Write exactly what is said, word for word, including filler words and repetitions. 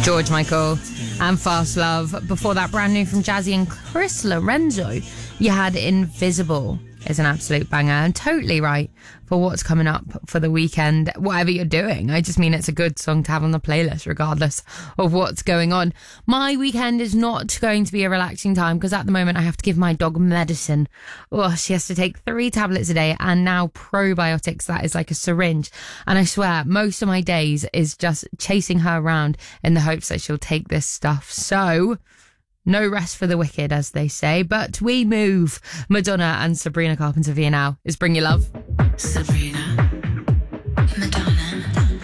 George Michael and Fast Love. Before that, brand new from Jazzy and Chris Lorenzo. You had Invisible. Is an absolute banger, and totally right for what's coming up for the weekend, whatever you're doing. I just mean it's a good song to have on the playlist regardless of what's going on. My weekend is not going to be a relaxing time because at the moment I have to give my dog medicine. Oh, she has to take three tablets a day and now probiotics. That is like a syringe, and I swear most of my days is just chasing her around in the hopes that she'll take this stuff. So no rest for the wicked, as they say, but we move. Madonna and Sabrina Carpenter V now is Bring Your Love. Sabrina.